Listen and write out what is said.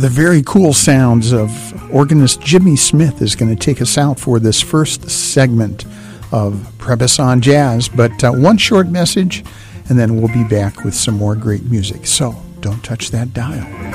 the very cool sounds of organist Jimmy Smith is going to take us out for this first segment of Preface on Jazz. But one short message, and then we'll be back with some more great music. So don't touch that dial.